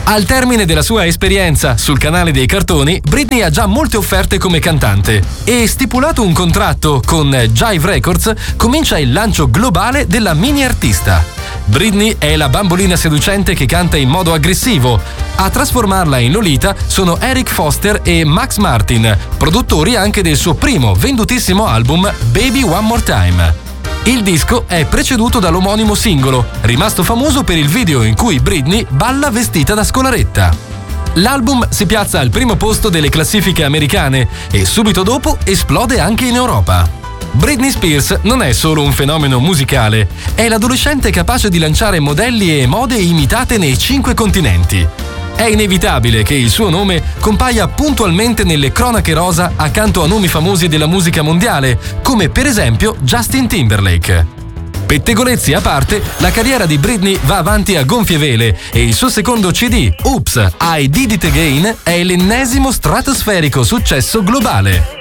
Al termine della sua esperienza sul canale dei cartoni, Britney ha già molte offerte come cantante e, stipulato un contratto con Jive Records, comincia il lancio globale della mini artista. Britney è la bambolina seducente che canta in modo aggressivo. A trasformarla in Lolita sono Eric Foster e Max Martin, produttori anche del suo primo vendutissimo album Baby One More Time. Il disco è preceduto dall'omonimo singolo, rimasto famoso per il video in cui Britney balla vestita da scolaretta. L'album si piazza al primo posto delle classifiche americane e subito dopo esplode anche in Europa. Britney Spears non è solo un fenomeno musicale, è l'adolescente capace di lanciare modelli e mode imitate nei 5 continenti. È inevitabile che il suo nome compaia puntualmente nelle cronache rosa accanto a nomi famosi della musica mondiale, come per esempio Justin Timberlake. Pettegolezzi a parte, la carriera di Britney va avanti a gonfie vele e il suo secondo CD, Oops, I Did It Again, è l'ennesimo stratosferico successo globale.